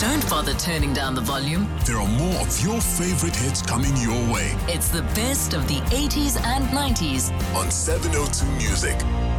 Don't bother turning down the volume. There are more of your favorite hits coming your way It's the best of the 80s and 90s. on 702 Music.